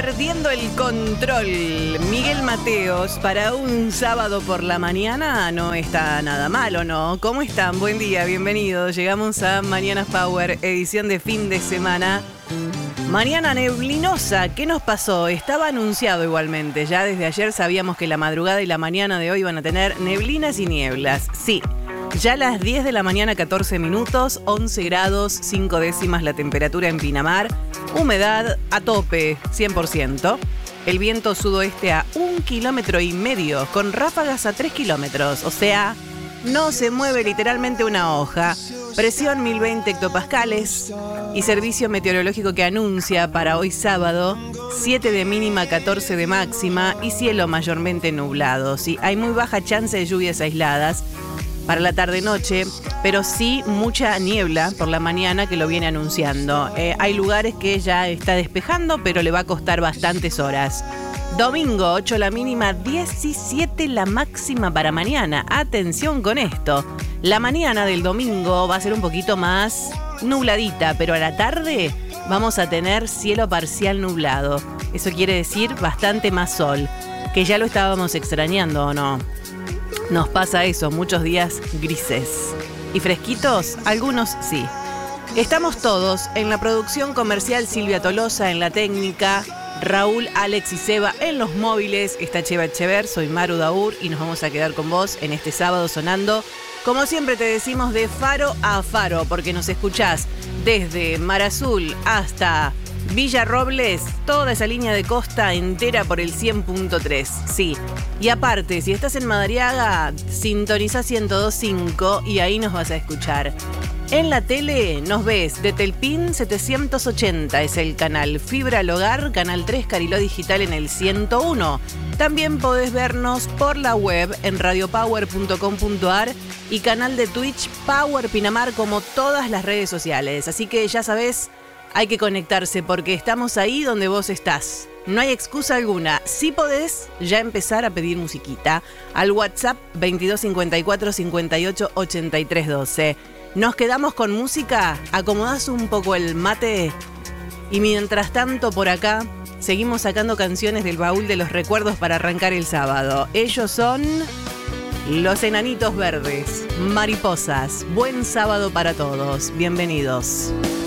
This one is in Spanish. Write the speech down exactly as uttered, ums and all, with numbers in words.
perdiendo el control. Miguel Mateos, para un sábado por la mañana no está nada malo, ¿no? ¿Cómo están? Buen día, bienvenidos. Llegamos a Mañanas Power, edición de fin de semana. Mañana neblinosa, ¿qué nos pasó? Estaba anunciado igualmente, ya desde ayer sabíamos que la madrugada y la mañana de hoy iban a tener neblinas y nieblas. Sí, ya a las diez de la mañana, catorce minutos, once grados, cinco décimas la temperatura en Pinamar, humedad a tope, cien por ciento. El viento sudoeste a un kilómetro y medio, con ráfagas a tres kilómetros, o sea, no se mueve literalmente una hoja. Presión mil veinte hectopascales y servicio meteorológico que anuncia para hoy sábado siete de mínima, catorce de máxima y cielo mayormente nublado. Sí, hay muy baja chance de lluvias aisladas para la tarde-noche, pero sí mucha niebla por la mañana que lo viene anunciando. Eh, hay lugares que ya está despejando, pero le va a costar bastantes horas. Domingo, ocho la mínima, diecisiete la máxima para mañana. Atención con esto. La mañana del domingo va a ser un poquito más nubladita, pero a la tarde vamos a tener cielo parcial nublado. Eso quiere decir bastante más sol, que ya lo estábamos extrañando, ¿o no? Nos pasa eso, muchos días grises. ¿Y fresquitos? Algunos sí. Estamos todos en la producción comercial, Silvia Tolosa en la técnica, Raúl, Alex y Seba en los móviles. Está Cheva Echever, soy Maru Daur y nos vamos a quedar con vos en este sábado sonando, como siempre te decimos, de faro a faro, porque nos escuchás desde Mar Azul hasta Villa Robles, toda esa línea de costa entera por el cien punto tres. Sí, y aparte, si estás en Madariaga, sintoniza ciento dos punto cinco y ahí nos vas a escuchar. En la tele nos ves de Telpin setecientos ochenta, es el canal Fibra al Hogar, canal tres Cariló Digital en el ciento uno. También podés vernos por la web en radiopower punto com punto ar y canal de Twitch Power Pinamar, como todas las redes sociales. Así que ya sabés, hay que conectarse porque estamos ahí donde vos estás. No hay excusa alguna. Si podés ya empezar a pedir musiquita al WhatsApp veintidós cincuenta y cuatro cincuenta y ocho ochenta y tres doce. Nos quedamos con música, acomodás un poco el mate y mientras tanto por acá seguimos sacando canciones del baúl de los recuerdos para arrancar el sábado. Ellos son Los Enanitos Verdes, Mariposas. Buen sábado para todos, bienvenidos.